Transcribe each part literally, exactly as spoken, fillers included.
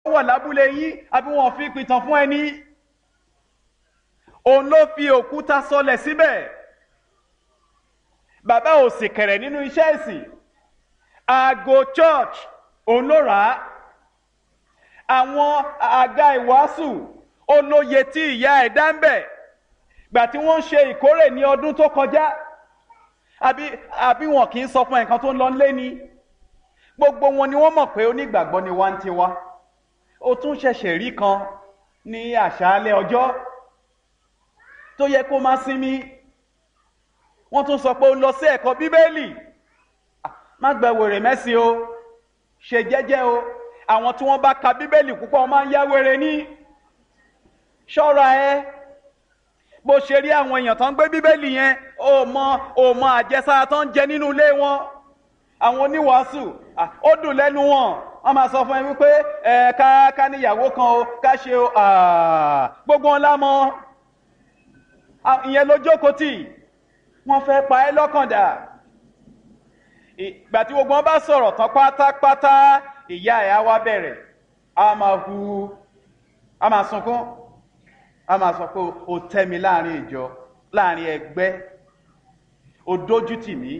wà lábúlé yín àbí wọn fi pìtàn fún ẹni. Òun ló fi òkúta sọlẹ̀ síbẹ̀. Bàbá ò sì kẹ̀rẹ̀ nínú iṣẹ́ ìsìn. Aago church òun ló rà á. Àwọn àga ìwàásù olóye tí ìyá ẹ̀ dá ń bẹ̀ gbà tí wọ́n ń ṣe ìkórè ní ọdún tó kọjá. Àbí àbí wọn kì í sọ fún ẹ̀kan tó ń lọ lé ni. Gbogbo wọn ni wọ́n mọ̀ pé onígbàgbọ́ ni wá ń tiwa. Ó tún ṣẹ̀ṣẹ̀ rí kan ní àṣálẹ́ ọjọ́ tó yẹ kó máa sinmi. Wọ́n tún sọ pé ó lọ sí ẹ̀kọ́ Bíbélì. Má gba wèrè mẹ́sìn o, ṣe jẹ́jẹ́ o. Àwọn tí wọ́n bá ka Bíbélì púpọ̀ máa ń yá wèrè ní. Ṣọ́ra ẹ. Bó ṣe rí àwọn èèyàn tó ń gbé Bíbélì yẹn, ó mọ ó mọ àjẹsára tó ń jẹ nínú ilé wọn. Àwọn oníwàásù, ó dùn lẹ́nu wọn. Wọ́n máa sọ fún ẹ wípé ẹ ká ká níyàwó kan o, ká ṣe o, gbogbo wọn lámọ. Ìyẹn ló jókòó tì. Wọ́n fẹ́ pa ẹ́ lọ́kàn dà. Ìgbà tí gbogbo wọn bá sọ̀rọ̀ tán pátápátá, ìyá ẹ̀ á wá bẹ̀rẹ̀. A máa hu, a máa sunkún. A máa sọ pé o tẹ́ mi láàrin ìjọ, láàrin ẹgbẹ́. O dójú tì mí.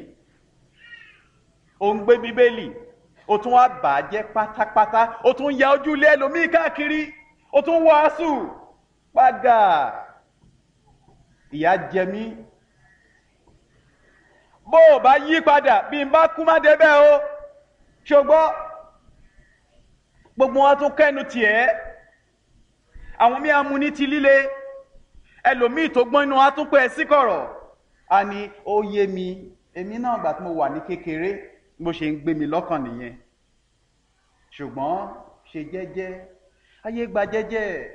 O ń gbé Bíbélì. O tún wá bàjẹ́ pátápátá. O tún ya ojú ilé ẹlòmíì káàkiri. O tún wàásù. Pàgà. Ìyà jẹ mí. Bó o bá yí padà bí n bá kú má débẹ̀ o. Ṣùgbọ́n gbogbo wọn tún kẹ́nu tiẹ̀. Àwọn mí amú ní ti líle. Ẹlòmíì tó gbọ́n inú wa tún pẹ́ sí kọ̀rọ̀. A ní ó yé mi. Èmi náà gbà tí mo wà ní kékeré bó ṣe ń gbé mi lọ́kàn nìyẹn. Ṣùgbọ́n ṣe jẹ́jẹ́. Ayé gba jẹ́jẹ́.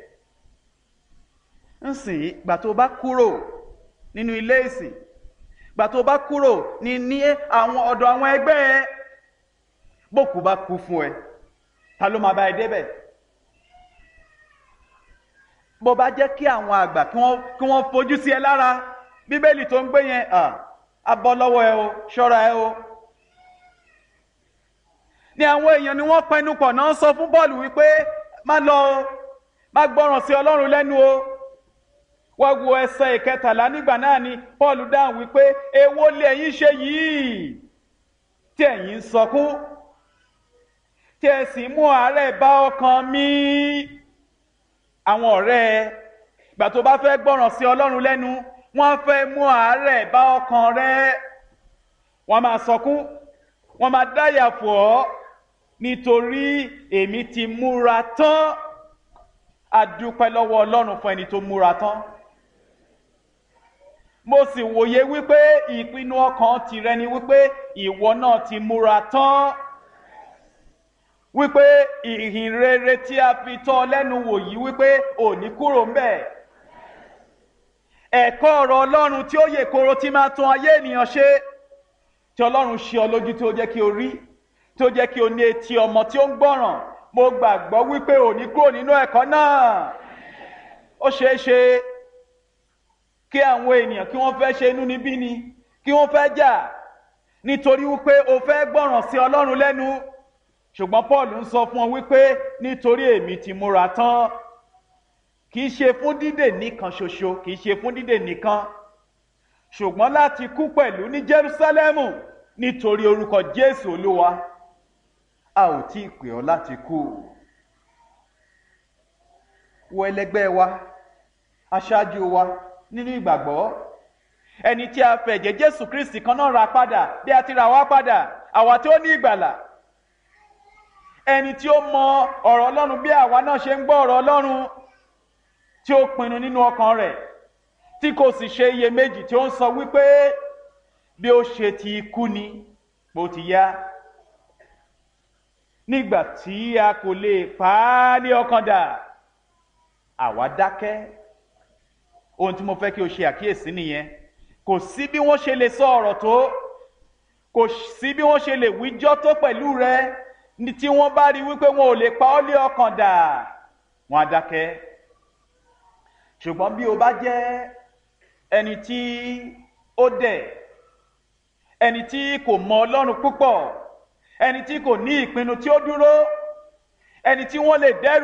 Nsìn gbà tó bá kúrò nínú ilé ìsìn. Gbà tó bá kúrò ní ní àwọn ọ̀dọ̀ àwọn ẹgbẹ́ ẹ. Bókù bá kú fún ẹ. Ta ló máa bá ẹ débẹ̀? Bó bá jẹ́ kí àwọn àgbà kí wọ́n kí wọ́n fojú sí ẹ lára. Bíbélì tó ń gbé yẹn á bọ́ lọ́wọ́ ẹ o, ṣọ́ra ẹ o. Ní àwọn èèyàn ni wọ́n pẹnu pọ̀ náà sọ fún Pọ́ọ̀lù wípé má lọ o, má gbọ́ràn sí Ọlọ́run lẹ́nu o. Wá wo ẹsẹ̀ ìkẹtàlá nígbà náà ni Pọ́ọ̀lù dáhùn wípé èwo lè ẹ̀yin ṣe yìí tí ẹ̀yin ń sọkún tí ẹ sì mú àárẹ̀ bá ọkàn mi. Àwọn ọ̀rẹ́ ẹ gbà tó bá fẹ́ gbọ́ràn sí Ọlọ́run lẹ́nu wọ́n fẹ́ mú àárẹ̀ bá ọkàn rẹ. Wọ́n máa sọkún, wọ́n máa dáyà fò ọ́ nítorí èmi ti múra tán. A dúpẹ́ lọ́wọ́ Ọlọ́run fún ẹni tó múra tán. Mo sì wòye wípé ìpinnu ọkàn tìrẹ ni wípé ìwọ náà ti múra tán. Wípé ìhìn rere tí a fi tọ́ lẹ́nu wò yìí wípé ò ní kúrò ńbẹ̀. Ẹ̀kọ́ ọ̀rọ̀ Ọlọ́run tí ó yè koro tí máa tún ayé ènìyàn ṣe. Tí Ọlọ́run ṣe ọ lójú tí ó jẹ́ kí o rí. Tí ó jẹ́ kí o ní etí ọmọ tí ó ń gbọ́ràn. Mo gbàgbọ́ wípé ò ní kúrò nínú ẹ̀kọ́ náà. Ó ṣeé ṣe kí àwọn ènìyàn kí wọ́n fẹ́ ṣe inúnibíni, kí wọ́n fẹ́ jà nítorí wípé o fẹ́ gbọ́ràn sí Ọlọ́run lẹ́nu. Ṣùgbọ́n Paul ń sọ fún ọ wípé nítorí èmi ti múra tán. Kìí ṣe fún dídè nìkan ṣoṣo, kìí ṣe fún dídè nìkan. Ṣùgbọ́n láti kú pẹ̀lú ní Jerúsálẹ́mù nítorí orúkọ Jésù Olúwa. A ò tí ì pè ọ́ láti kú. Wo ẹlẹgbẹ́ wa, aṣáájú wa nínú ìgbàgbọ́. Ẹni tí a fẹ̀jẹ̀ Jésù Kristi kan náà rà padà bí a ti rà wá padà, àwa tí ó ní ìgbàlà. Ẹni tí ó mọ ọ̀rọ̀ Ọlọ́run bí àwa náà ṣe ń gbọ́ ọ̀rọ̀ Ọlọ́run. Tí ó pinnu nínú ọkàn rẹ̀. Tí kò sì ṣe iyèméjì tí ó ń sọ wípé bí ó ṣe ti kú ni bó ti yá. Nígbà tí a kò lè pa á ní ọkàn dà, àwa dákẹ́. Ohun tí mo fẹ́ kí o ṣe àkíyèsí nìyẹn. Kò sí bí wọ́n ṣe lè sọ ọ̀rọ̀ tó. Kò sí bí wọ́n ṣe lè wíjọ́ tó pẹ̀lú rẹ. Ní tí wọ́n bá rí wípé wọn ò lè pa ọ́ lé ọkàn dà, wọ́n á dákẹ́. Ṣùgbọ́n bí o bá jẹ́ ẹni tí ó dẹ̀, ẹni tí kò mọ Ọlọ́run púpọ̀, ẹni tí kò ní ìpinnu tí ó dúró, ẹni tí wọ́n lè dẹ́rù